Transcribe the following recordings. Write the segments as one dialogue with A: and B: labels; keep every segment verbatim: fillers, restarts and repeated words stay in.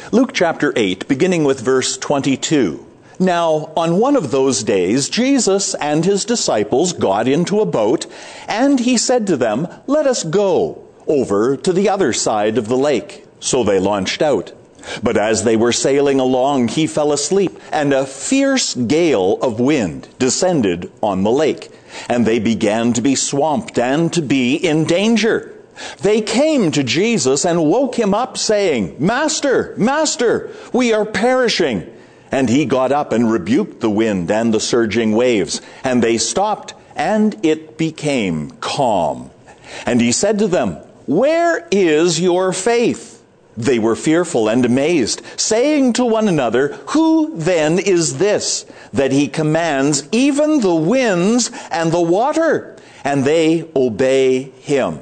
A: Luke chapter eight, beginning with verse twenty-two. Now, on one of those days, Jesus and his disciples got into a boat, and he said to them, "Let us go over to the other side of the lake." So they launched out. But as they were sailing along, he fell asleep, and a fierce gale of wind descended on the lake, and they began to be swamped and to be in danger. They came to Jesus and woke him up, saying, "Master, Master, we are perishing." And he got up and rebuked the wind and the surging waves, and they stopped, and it became calm. And he said to them, "Where is your faith?" They were fearful and amazed, saying to one another, "Who then is this, that he commands even the winds and the water, and they obey him?"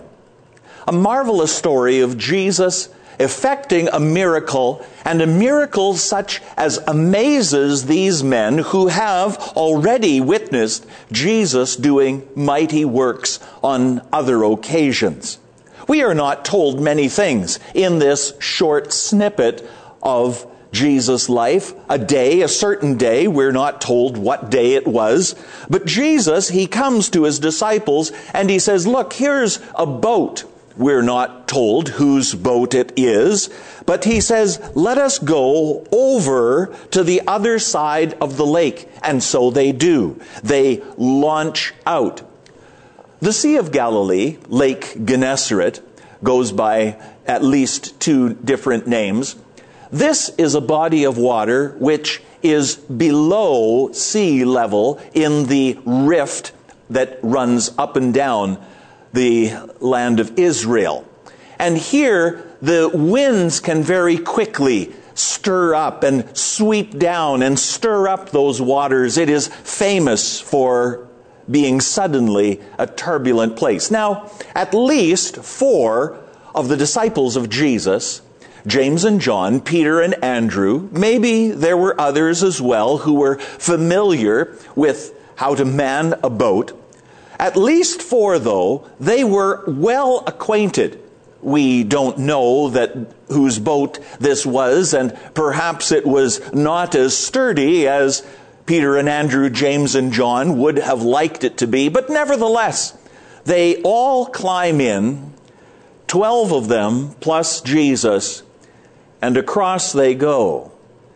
A: A marvelous story of Jesus effecting a miracle, and a miracle such as amazes these men who have already witnessed Jesus doing mighty works on other occasions. We are not told many things in this short snippet of Jesus' life. A day, a certain day, we're not told what day it was. But Jesus, he comes to his disciples and he says, "Look, here's a boat." We're not told whose boat it is, but he says, "Let us go over to the other side of the lake." And so they do. They launch out. The Sea of Galilee, Lake Gennesaret, goes by at least two different names. This is a body of water which is below sea level in the rift that runs up and down the land of Israel. And here the winds can very quickly stir up and sweep down and stir up those waters. It is famous for being suddenly a turbulent place. Now, at least four of the disciples of Jesus, James and John, Peter and Andrew, maybe there were others as well who were familiar with how to man a boat. At least four, though, they were well acquainted. We don't know that whose boat this was, and perhaps it was not as sturdy as Peter and Andrew, James and John would have liked it to be, but nevertheless, they all climb in, twelve of them plus Jesus, and across they go.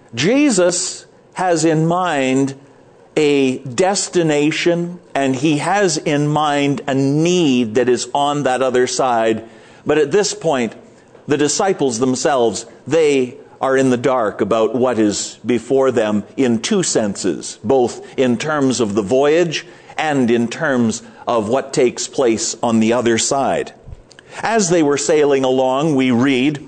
A: Jesus has in mind a destination, and he has in mind a need that is on that other side. But at this point, the disciples themselves, they are in the dark about what is before them in two senses, both in terms of the voyage and in terms of what takes place on the other side. As they were sailing along, we read,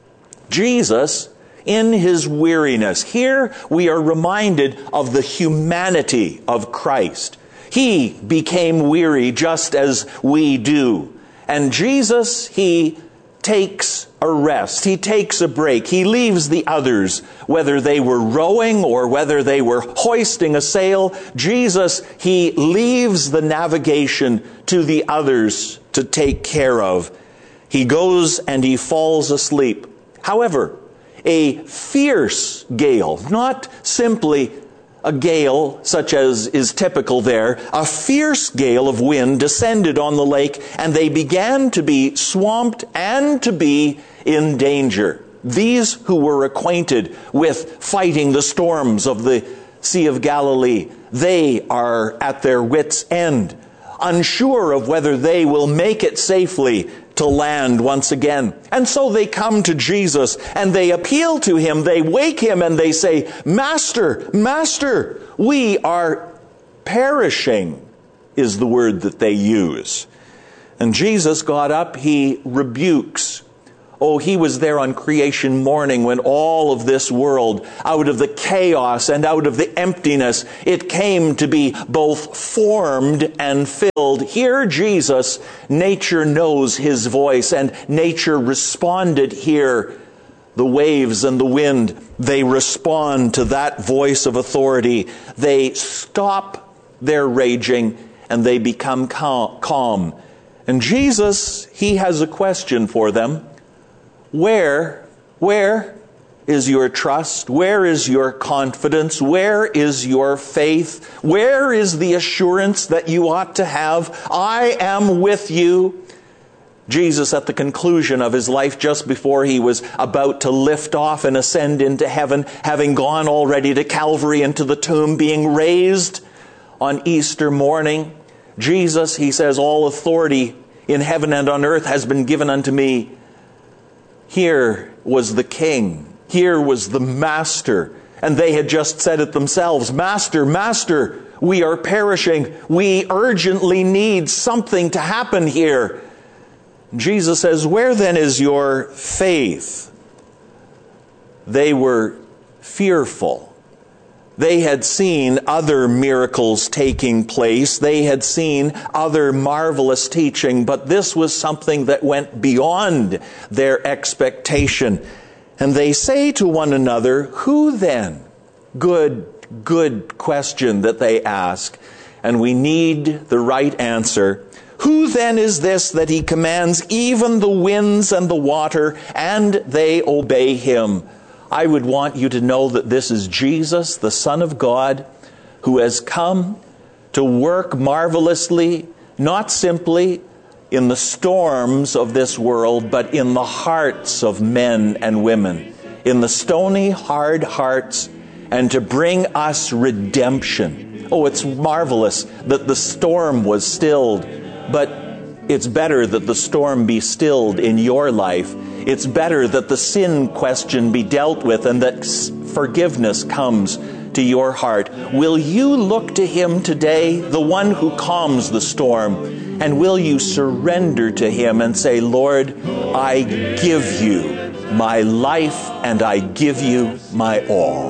A: Jesus, in his weariness. Here we are reminded of the humanity of Christ. He became weary just as we do. And Jesus, he takes a rest. He takes a break. He leaves the others, whether they were rowing or whether they were hoisting a sail. Jesus, he leaves the navigation to the others to take care of. He goes and he falls asleep. However, a fierce gale, not simply a gale such as is typical there, a fierce gale of wind descended on the lake, and they began to be swamped and to be in danger. These who were acquainted with fighting the storms of the Sea of Galilee, they are at their wits' end, unsure of whether they will make it safely to land once again. And so they come to Jesus and they appeal to him, they wake him and they say, "Master, Master, we are perishing," is the word that they use. And Jesus got up, he rebukes. Oh, he was there on creation morning when all of this world, out of the chaos and out of the emptiness, it came to be both formed and filled. Here, Jesus, nature knows his voice, and nature responded here. The waves and the wind, they respond to that voice of authority. They stop their raging and they become calm. And Jesus, he has a question for them. Where, where is your trust? Where is your confidence? Where is your faith? Where is the assurance that you ought to have? I am with you. Jesus, at the conclusion of his life, just before he was about to lift off and ascend into heaven, having gone already to Calvary and to the tomb, being raised on Easter morning, Jesus, he says, all authority in heaven and on earth has been given unto me. Here was the King. Here was the Master. And they had just said it themselves, Master, Master, we are perishing. We urgently need something to happen here. Jesus says, where then is your faith? They were fearful. They had seen other miracles taking place. They had seen other marvelous teaching, but this was something that went beyond their expectation. And they say to one another, who then? Good, good question that they ask. And we need the right answer. Who then is this that he commands even the winds and the water, and they obey him? I would want you to know that this is Jesus, the Son of God, who has come to work marvelously, not simply in the storms of this world, but in the hearts of men and women, in the stony, hard hearts, and to bring us redemption. Oh, it's marvelous that the storm was stilled, but it's better that the storm be stilled in your life. It's better that the sin question be dealt with and that forgiveness comes to your heart. Will you look to him today, the one who calms the storm? And will you surrender to him and say, Lord, I give you my life and I give you my all.